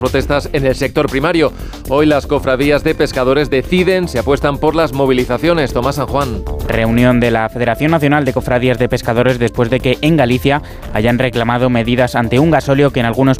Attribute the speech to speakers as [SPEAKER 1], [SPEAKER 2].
[SPEAKER 1] Protestas en el sector primario. Hoy las cofradías de pescadores deciden si apuestan por las movilizaciones. Tomás San Juan.
[SPEAKER 2] Reunión de la Federación Nacional de Cofradías de Pescadores después de que en Galicia hayan reclamado medidas ante un gasóleo que en algunos